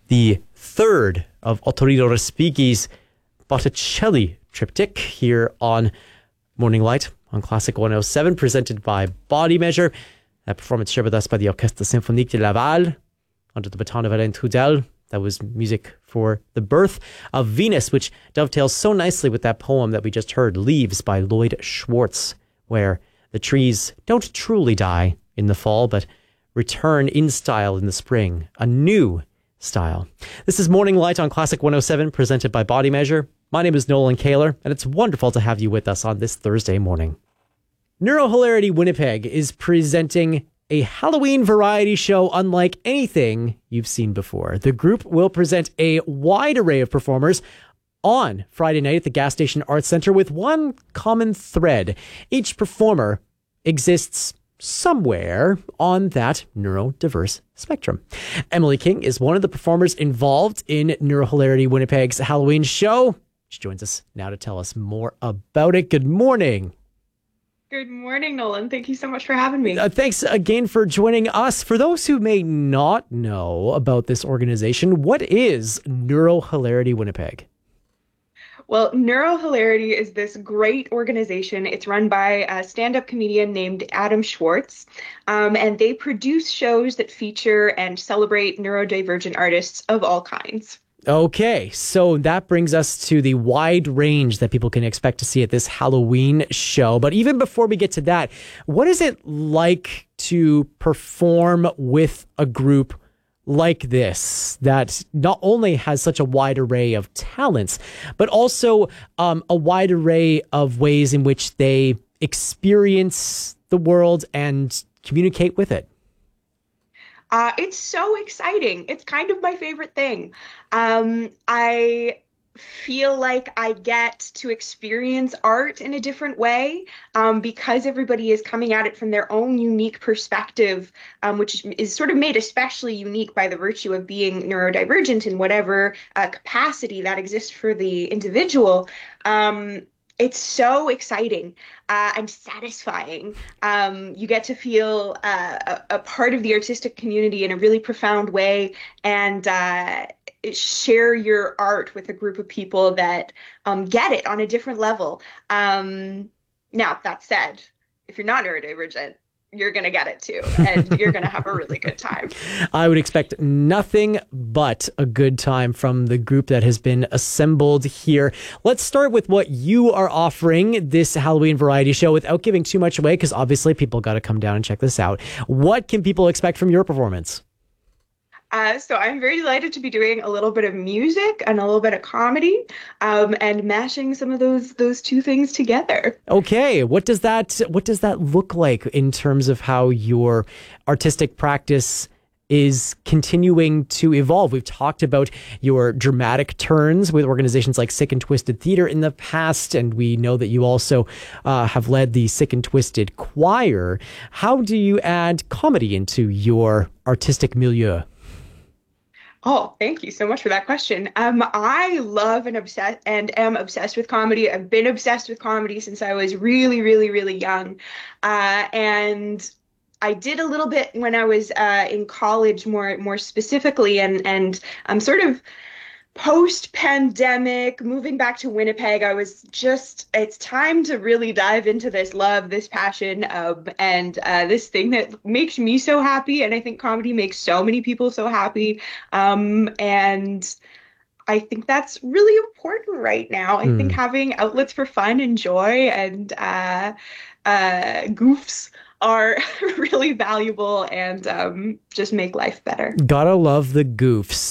the third of Ottorino Respighi's Botticelli triptych here on Morning Light on Classic 107, presented by Body Measure. That performance shared with us by the Orchestre Symphonique de Laval under the baton of Alain Trudel. That was music for The Birth of Venus, which dovetails so nicely with that poem that we just heard, Leaves by Lloyd Schwartz, where the trees don't truly die in the fall, but return in style in the spring, a new style. This is Morning Light on Classic 107, presented by Body Measure. My name is Nolan Kaler, and it's wonderful to have you with us on this Thursday morning. Neurohilarity Winnipeg is presenting a Halloween variety show unlike anything you've seen before. The group will present a wide array of performers on Friday night at the Gas Station Arts Centre with one common thread. Each performer exists somewhere on that neurodiverse spectrum. Emily King is one of the performers involved in Neurohilarity Winnipeg's Halloween show. She joins us now to tell us more about it. Good morning. Good morning, Nolan. Thank you so much for having me. Thanks again for joining us. For those who may not know about this organization, what is Neurohilarity Winnipeg? Well, Neurohilarity is this great organization. It's run by a stand-up comedian named Adam Schwartz, and they produce shows that feature and celebrate neurodivergent artists of all kinds. Okay, so that brings us to the wide range that people can expect to see at this Halloween show. But even before we get to that, what is it like to perform with a group like this that not only has such a wide array of talents, but also a wide array of ways in which they experience the world and communicate with it? It's so exciting. It's kind of my favorite thing. I feel like I get to experience art in a different way because everybody is coming at it from their own unique perspective, which is sort of made especially unique by the virtue of being neurodivergent in whatever capacity that exists for the individual. It's so exciting and satisfying. You get to feel a part of the artistic community in a really profound way and share your art with a group of people that get it on a different level. Now, that said, if you're not neurodivergent, you're going to get it too, and you're going to have a really good time. I would expect nothing but a good time from the group that has been assembled here. Let's start with what you are offering this Halloween variety show without giving too much away, because obviously people got to come down and check this out. What can people expect from your performance? So I'm very delighted to be doing a little bit of music and a little bit of comedy, and mashing some of those two things together. Okay, what does that look like in terms of how your artistic practice is continuing to evolve? We've talked about your dramatic turns with organizations like Sick and Twisted Theater in the past, and we know that you also have led the Sick and Twisted Choir. How do you add comedy into your artistic milieu? Oh, thank you so much for that question. I love and am obsessed with comedy. I've been obsessed with comedy since I was really, really, really young. And I did a little bit when I was in college, more specifically, and I'm sort of post-pandemic, moving back to Winnipeg. It's time to really dive into this love, this passion, and this thing that makes me so happy. And I think comedy makes so many people so happy. And I think that's really important right now. I think having outlets for fun and joy and goofs are really valuable and just make life better. Gotta love the goofs.